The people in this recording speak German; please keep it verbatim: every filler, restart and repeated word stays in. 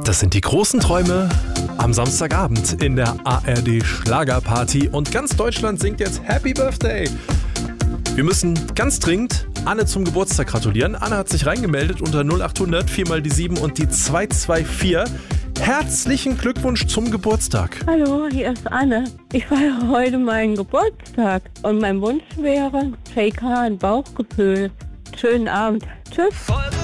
Das sind die großen Träume am Samstagabend in der A R D Schlagerparty und ganz Deutschland singt jetzt Happy Birthday. Wir müssen ganz dringend Anne zum Geburtstag gratulieren. Anne hat sich reingemeldet unter null acht hundert, vier mal die sieben und die zwei zwei vier. Herzlichen Glückwunsch zum Geburtstag. Hallo, hier ist Anne. Ich feiere heute meinen Geburtstag und mein Wunsch wäre J K ein Bauchgefühl. Schönen Abend. Tschüss.